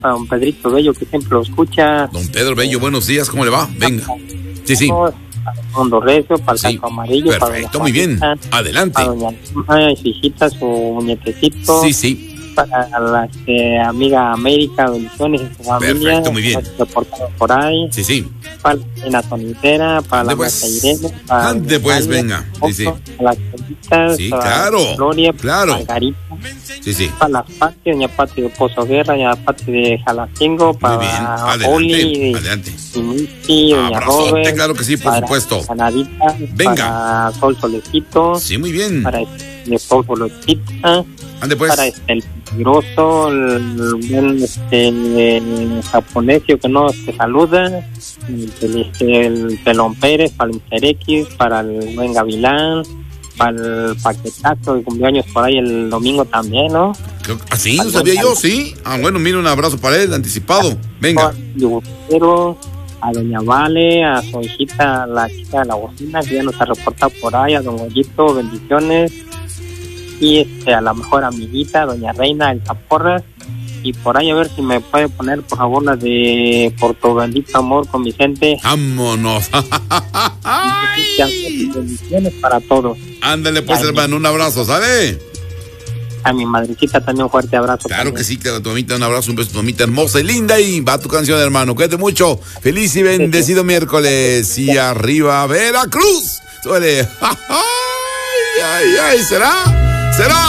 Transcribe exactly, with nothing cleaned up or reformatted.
para don Pedrito Bello, que siempre lo escucha. Don Pedro Bello, buenos días, ¿cómo le va? Venga. Sí, sí. Para Fondo Recio, para el Sí, Caco Amarillo. perfecto, para muy bien. Juanita, Adelante. para doña Lima, su hijita, su muñequecito. Sí, sí. Para la este, amiga América, bendiciones y su familia. Perfecto, muy bien. Reportado por ahí. Sí, sí. Para la sonidera, para Ande la pues. Marta Irene, para Ande pues, Natalia, venga. Sí, sí. para las cositas, Sí, para claro, Gloria, claro. Margarita, Sí, sí. para la Pati, doña Pati de Pozo Guerra, doña Pati de Jalacingo, Muy bien. para Adelante, Oli, adelante. Miki, doña Abrazote, Robert, claro que sí, por para supuesto. Canadita, Venga. para Sol Solecito, Sí, muy bien. para el Sol Solecita, Ande pues. para este, el peligroso, el buen este, el japonesio que no te saluda, el, el, el Pelón Pérez, para el Mister X, para el buen Gavilán, para el paquetazo de cumpleaños por ahí el domingo también, ¿no? ¿Ah, sí? ¿No sabía yo? Sí. Ah, bueno, mira, un abrazo para él, anticipado. Venga. Dibujero, a doña Vale, a su hijita, la chica de la bocina, que ya nos ha reportado por ahí, a don Goyito, bendiciones. Y este, a la mejor amiguita, doña Reina, el Zaporras, y por ahí a ver si me puede poner, por favor, la de Por tu bendito amor con Vicente. Vámonos. Bendiciones para todos. Ándale pues, Ay, hermano, un abrazo, ¿sale? A mi madrecita también un fuerte abrazo. Claro también. que sí, que tu mamita, un abrazo, un beso, tu mamita hermosa y linda. Y va tu canción, hermano. Cuídate mucho. Feliz y bendecido miércoles. Y arriba, Veracruz. Suele. Ay, ay, ay, ¿será? ¿Será?